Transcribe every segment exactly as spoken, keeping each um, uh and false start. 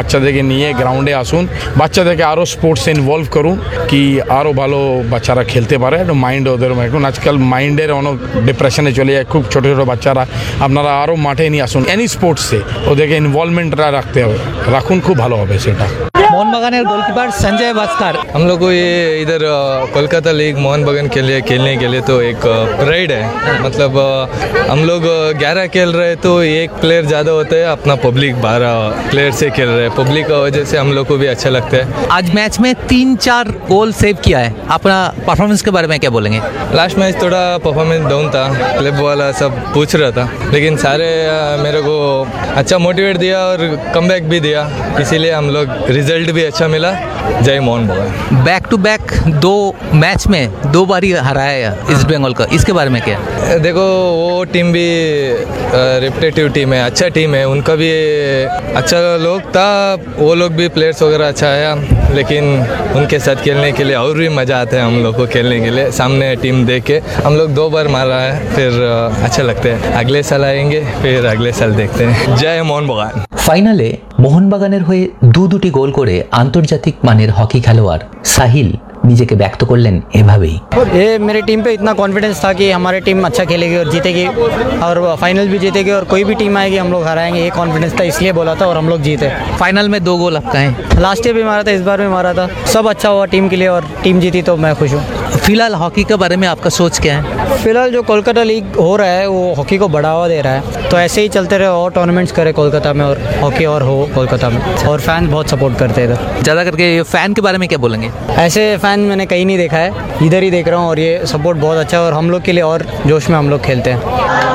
বাচ্চাদেরকে নিয়ে গ্রাউন্ডে আসুন, বাচ্চাদেরকে আরও স্পোর্টসে ইনভলভ করুন, কি আরও ভালো বাচ্চারা খেলতে পারে। একটু মাইন্ড ওদের, এখন আজকাল মাইন্ডের অনেক ডিপ্রেশনে চলে যায় খুব ছোটো ছোটো বাচ্চারা। আপনারা আরও মাঠে নিয়ে আসুন, এনি স্পোর্টসে ওদেরকে ইনভলভমেন্টটা রাখতে হবে, রাখুন, খুব ভালো হবে সেটা। मोहन बागान गोलकीपर संजय भास्कर, हम लोग को ये इधर कोलकाता लीग मोहन बागान के लिए खेलने के लिए तो एक प्राइड है। मतलब हम लोग ग्यारह खेल रहे तो एक प्लेयर ज़्यादा होता है, अपना पब्लिक बारह प्लेयर से खेल रहे हैं, पब्लिक की वजह से हम लोग को भी अच्छा लगता है। आज मैच में तीन चार गोल सेव किया है, अपना परफॉर्मेंस के बारे में क्या बोलेंगे? लास्ट मैच थोड़ा परफॉर्मेंस डाउन था, क्लब वाला सब पूछ रहा था, लेकिन सारे मेरे को अच्छा मोटिवेट दिया और कमबैक भी दिया, इसीलिए हम लोग रिजल्ट भी अच्छा मिला। जय मोहन बागान। बैक टू बैक दो मैच में दो बारी हराया ईस्ट बंगाल का, इसके बारे में क्या? देखो वो टीम भी रिप्रेजेंटेटिव टीम है, अच्छा टीम है, उनका भी अच्छा लोग था, वो लोग भी प्लेयर्स वगैरह अच्छा आया, लेकिन उनके साथ खेलने के लिए और भी मज़ा आता है हम लोग को खेलने के लिए। सामने टीम देख के हम लोग दो बार मारा है, फिर अच्छा लगता है। अगले साल आएंगे, फिर अगले साल देखते हैं। जय मोहन बागान। ফাইনালে মোহনবাগানের হয়ে দু দুটি গোল করে আন্তর্জাতিক মানের হকি খেলোয়াড় সাহিল নিজেকে ব্যক্ত করলেন এভাবেই। ये मेरी टीम पे इतना कॉन्फिडेंस था कि हमारी टीम अच्छा खेलेगी और जीतेगी और फाइनल भी जीतेगी और कोई भी टीम आएगी हम लोग हराएंगे, ये कॉन्फिडेंस था, इसलिए बोला था और हम लोग जीते। फाइनल में दो गोल आपका है, लास्ट ईयर भी मारा था, इस बार भी मारा था, सब अच्छा हुआ टीम के लिए और टीम जीती तो मैं खुश हूँ। फिलहाल हॉकी के बारे में आपका सोच क्या है? फिलहाल जो कोलकाता लीग हो रहा है वो हॉकी को बढ़ावा दे रहा है, तो ऐसे ही चलते रहे और टूर्नामेंट्स करे कोलकाता में और हॉकी और हो कोलकाता में, और फैन बहुत सपोर्ट करते हैं इधर। ज़्यादा करके फैन के बारे में क्या बोलेंगे? ऐसे फ़ैन मैंने कहीं नहीं देखा है, इधर ही देख रहा हूँ और ये सपोर्ट बहुत अच्छा है और हम लोग के लिए और जोश में हम लोग खेलते हैं।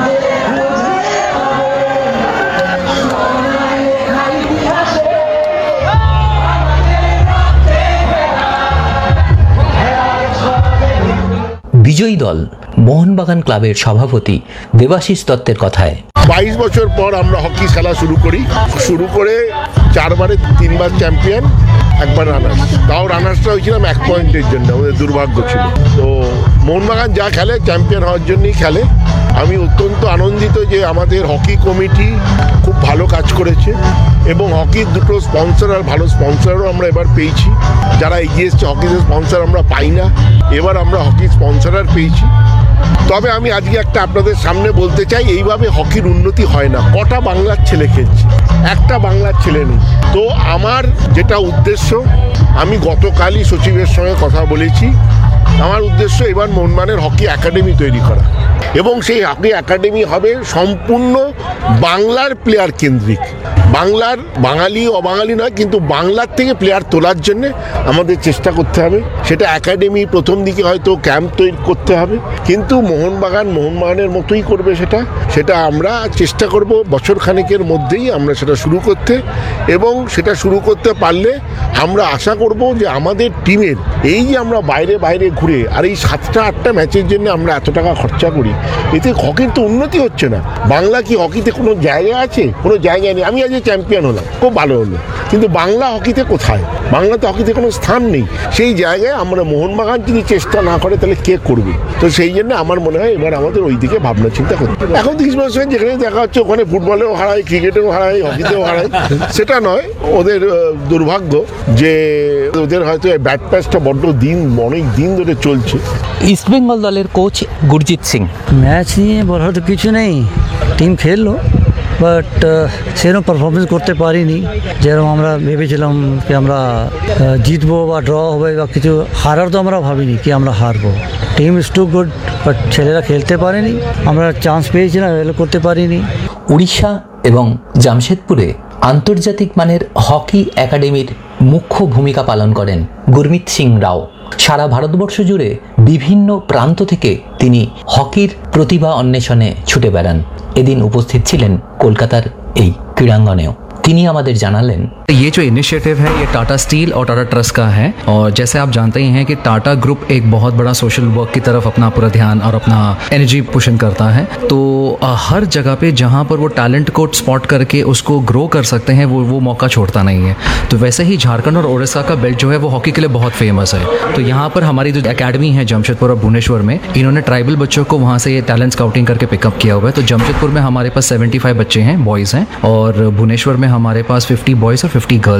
বিজয়ী দল মোহনবাগান ক্লাবের সভাপতি দেবাশিস দত্তের কথায়, বাইশ বছর পর আমরা হকি খেলা শুরু করি, শুরু করে চারবারে তিনবার চ্যাম্পিয়ন, একবার রানার্স, তাও রানার্সটা হয়েছিলাম এক পয়েন্টের জন্য, আমাদের দুর্ভাগ্য ছিল। তো মোহনবাগান যা খেলে চ্যাম্পিয়ন হওয়ার জন্যই খেলে। আমি অত্যন্ত আনন্দিত যে আমাদের হকি কমিটি খুব ভালো কাজ করেছে এবং হকির দুটো স্পন্সর আর ভালো স্পন্সরও আমরা এবার পেয়েছি, যারা এগিয়ে এসছে হকির স্পন্সর আমরা পাই না, এবার আমরা হকি স্পন্সরার পেয়েছি। তবে আমি আজকে একটা আপনাদের সামনে বলতে চাই, এইভাবে হকির উন্নতি হয় না। কটা বাংলার ছেলে খেলছে, একটা বাংলার ছেলে নেই। তো আমার যেটা উদ্দেশ্য, আমি গতকালই সচিবের সঙ্গে কথা বলেছি, আমার উদ্দেশ্য এবার মোহনবাগানের হকি একাডেমি তৈরি করা এবং সেই হকি একাডেমি হবে সম্পূর্ণ বাংলার প্লেয়ার কেন্দ্রিক। বাংলার বাঙালি অবাঙালি নয়, কিন্তু বাংলার থেকে প্লেয়ার তোলার জন্যে আমাদের চেষ্টা করতে হবে। সেটা একাডেমি প্রথম দিকে হয়তো ক্যাম্প তৈরি করতে হবে, কিন্তু মোহনবাগান মোহনবাগানের মতোই করবে সেটা সেটা আমরা চেষ্টা করব বছর খানেকের মধ্যেই আমরা সেটা শুরু করতে, এবং সেটা শুরু করতে পারলে আমরা আশা করব যে আমাদের টিমের এই যে আমরা বাইরে বাইরে ঘুরে আর এই সাতটা আটটা ম্যাচের জন্য আমরা এত টাকা খরচা করি, এতে হকির তো উন্নতি হচ্ছে না। বাংলা কি হকিতে কোনো জায়গা আছে? কোনো জায়গা নেই। আমি আজ চ্যাম্পিয়ন হলাম, খুব ভালো হলো, কিন্তু বাংলা হকিতে কোথায়? বাংলাতে হকিতে কোনো স্থান নেই। সেই জায়গায় আমরা মোহনবাগান যদি চেষ্টা না করে তাহলে কে করবে? তো সেই জন্য আমার মনে হয় এবার আমাদের ওই দিকে ভাবনা চিন্তা করতে হবে। এখন তিরিশ বছর যেখানে দেখা হচ্ছে ওখানে ফুটবলেও হারায়, ক্রিকেটেও হারায়, হকিতেও হারায়, সেটা নয়। ওদের দুর্ভাগ্য যে ওদের হয়তো ব্যাট প্যাচটা বড্ড দিন অনেক দিন ধরে চলছে। ইস্ট বেঙ্গল দলের কোচ গুরজিৎ সিং, ম্যাচ নিয়ে বলার তো কিছু নেই, টিম খেললো বাট সেরকম পারফরমেন্স করতে পারিনি যেরকম আমরা ভেবেছিলাম কি আমরা জিতবো বা ড্র হবে বা কিছু। হারার তো আমরা ভাবিনি কি আমরা হারবো। Team is two good, but ছেলেরা খেলতে পারেনি, আমরা চান্স পেয়েছিলাম, এগুলো করতে পারিনি। উড়িষ্যা এবং জামশেদপুরে আন্তর্জাতিক মানের হকি একাডেমির মুখ্য ভূমিকা পালন করেন গুরমিত সিং রাও। সারা ভারতবর্ষ জুড়ে বিভিন্ন প্রান্ত থেকে তিনি হকির প্রতিভা অন্বেষণে ছুটে বেড়ান। এদিন উপস্থিত ছিলেন কলকাতার এই ক্রীড়াঙ্গনেও। তিনি আমাদের জানালেন, ये जो इनिशिएटिव है ये टाटा स्टील और टाटा ट्रस्ट का है, और जैसे आप जानते ही हैं कि टाटा ग्रुप एक बहुत बड़ा सोशल वर्क की तरफ अपना पूरा ध्यान और अपना एनर्जी पुशन करता है। तो हर जगह पे जहाँ पर वो टैलेंट को स्पॉट करके उसको ग्रो कर सकते हैं वो वो मौका छोड़ता नहीं है। तो वैसे ही झारखंड और उड़ीसा का बेल्ट जो है वो हॉकी के लिए बहुत फेमस है। तो यहाँ पर हमारी जो एकेडमी है जमशेदपुर और भुवनेश्वर में, इन्होंने ट्राइबल बच्चों को वहाँ से ये टैलेंट स्काउटिंग करके पिकअप किया हुआ है। तो जमशेदपुर में हमारे पास सेवेंटी फाइव बच्चे हैं, बॉयज़ हैं, और भुवनेश्वर में हमारे पास फिफ्टी बॉयज़ और फिफ्टी गर्ल्स